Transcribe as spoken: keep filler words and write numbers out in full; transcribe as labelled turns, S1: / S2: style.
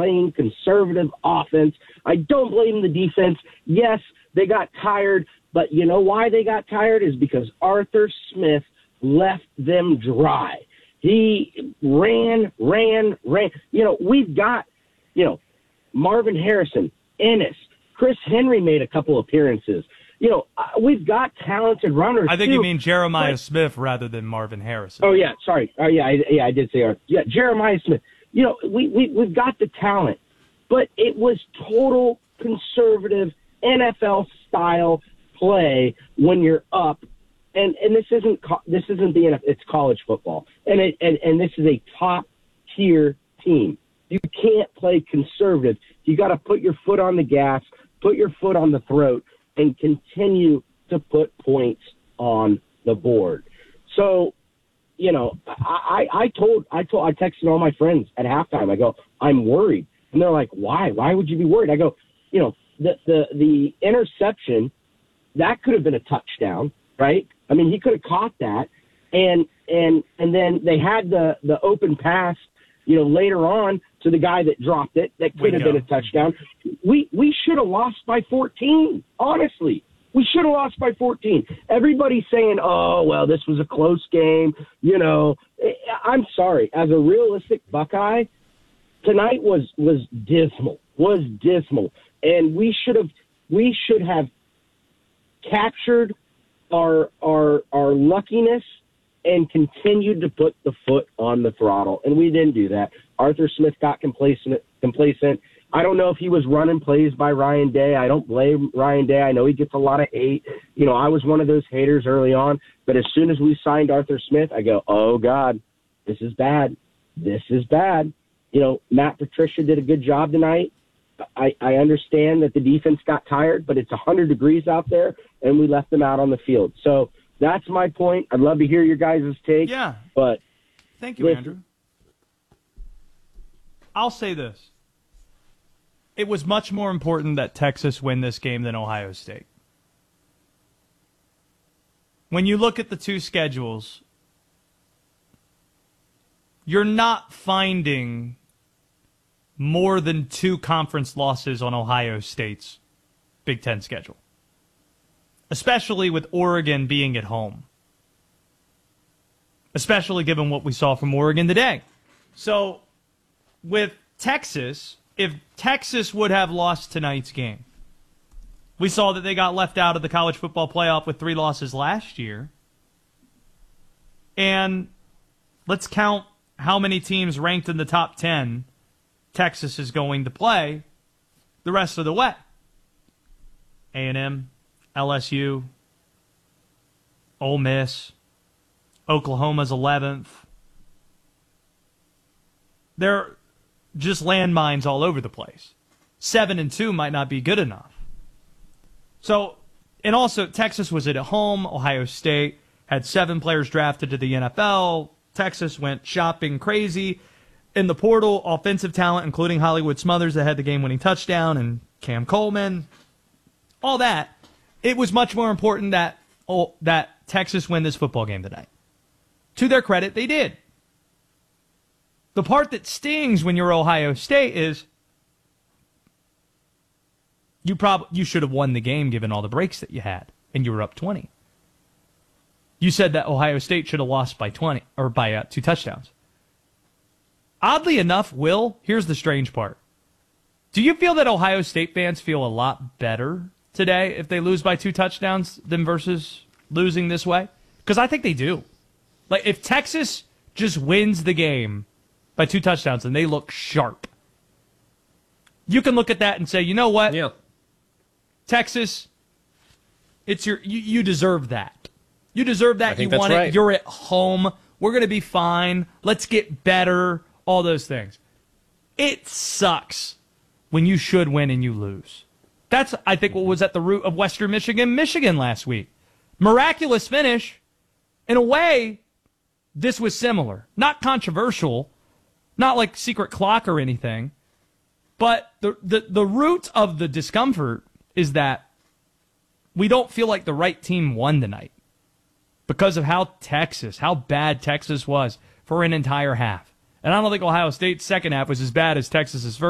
S1: playing conservative offense. I don't blame the defense. Yes, they got tired, but you know why they got tired is because Arthur Smith left them dry. He ran, ran, ran. You know, we've got, you know, Marvin Harrison, Ennis, Chris Henry made a couple appearances. You know, uh, we've got talented runners.
S2: I think
S1: too,
S2: you mean Jeremiah
S1: but,
S2: Smith rather than Marvin Harrison.
S1: Oh yeah, sorry. Oh yeah, I, yeah, I did say Arthur. Yeah, Jeremiah Smith. You know, we we we've got the talent, but it was total conservative N F L style play when you're up. And and this isn't this isn't the N F L, it's college football, and it and, and this is a top tier team. You can't play conservative. You got to put your foot on the gas, put your foot on the throat, and continue to put points on the board. So, you know, I, I told I told I texted all my friends at halftime. I go, I'm worried, and they're like, why? Why would you be worried? I go, you know, the the the interception that could have been a touchdown, right? I mean, he could have caught that, and and and then they had the, the open pass, you know, later on to the guy that dropped it. That could have been a touchdown. We we should have lost by fourteen. Honestly, we should have lost by fourteen. Everybody's saying, "Oh, well, this was a close game." You know, I'm sorry. As a realistic Buckeye, tonight was was dismal. Was dismal, and we should have we should have captured our our our luckiness and continued to put the foot on the throttle, and we didn't do that. Arthur Smith got complacent. Complacent. I don't know if he was running plays by Ryan Day. I don't blame Ryan Day. I know he gets a lot of hate. You know, I was one of those haters early on, but as soon as we signed Arthur Smith, I go, oh God, this is bad. This is bad. You know, Matt Patricia did a good job tonight. I, I understand that the defense got tired, but it's one hundred degrees out there, and we left them out on the field. So that's my point. I'd love to hear your guys' take.
S2: Yeah.
S1: But
S2: thank you,
S1: listen.
S2: Andrew. I'll say this. It was much more important that Texas win this game than Ohio State. When you look at the two schedules, you're not finding more than two conference losses on Ohio State's Big Ten schedule, especially with Oregon being at home, especially given what we saw from Oregon today. So with Texas, if Texas would have lost tonight's game, we saw that they got left out of the college football playoff with three losses last year. And let's count how many teams ranked in the top ten Texas is going to play the rest of the way. A and M, L S U, Ole Miss, Oklahoma's eleventh. They're just landmines all over the place. Seven and two might not be good enough. So, and also Texas was at home. Ohio State had seven players drafted to the N F L. Texas went shopping crazy in the portal, offensive talent, including Hollywood Smothers that had the game-winning touchdown, and Cam Coleman, all that. It was much more important that oh, that Texas win this football game tonight. To their credit, they did. The part that stings when you're Ohio State is you prob- you should have won the game given all the breaks that you had, and you were up twenty. You said that Ohio State should have lost by twenty, or by uh, two touchdowns. Oddly enough, Will, here's the strange part. Do you feel that Ohio State fans feel a lot better today if they lose by two touchdowns than versus losing this way? Because I think they do. Like, if Texas just wins the game by two touchdowns and they look sharp, you can look at that and say, you know what?
S3: Yeah.
S2: Texas, it's your you, you deserve that. You deserve that.
S3: I think
S2: you
S3: that's
S2: want
S3: right.
S2: it. You're at home. We're going to be fine. Let's get better. All those things. It sucks when you should win and you lose. That's, I think, what was at the root of Western Michigan, Michigan last week. Miraculous finish. In a way, this was similar. Not controversial. Not like secret clock or anything. But the, the, the root of the discomfort is that we don't feel like the right team won tonight because of how Texas, how bad Texas was for an entire half. And I don't think Ohio State's second half was as bad as Texas's first.